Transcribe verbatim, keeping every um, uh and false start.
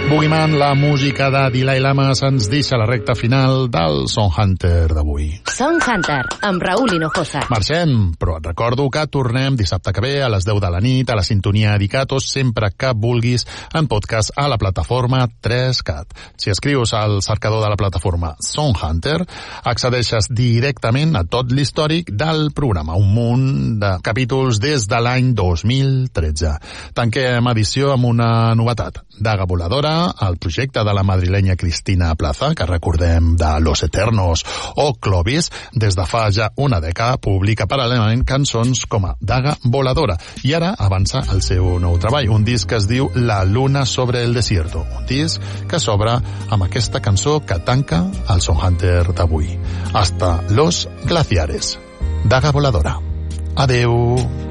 Boogeyman, la música de Dalai Lama, se'ns deixa la recta final del Song Hunter d'avui. Song Hunter, amb Raúl Hinojosa. Marxem, però et recordo que tornem dissabte que ve a les deu de la nit a la sintonia Dicatos, sempre que vulguis, en podcast a la plataforma tres cat. Si escrius al cercador de la plataforma Song Hunter, accedeixes directament a tot l'històric del programa, un munt de capítols des de l'any dos mil tretze. Tanquem edició amb una novetat. Daga Voladora, el projecte de la madrilenya Cristina Plaza, que recordem de Los Eternos o Clovis, des de fa ja una dècada publica paral·lelament cançons com a Daga Voladora i ara avança el seu nou treball, un disc que es diu La Luna sobre el Desierto, un disc que s'obre amb aquesta cançó que tanca el Song Hunter d'avui. Hasta los glaciares. Daga Voladora. Adeu.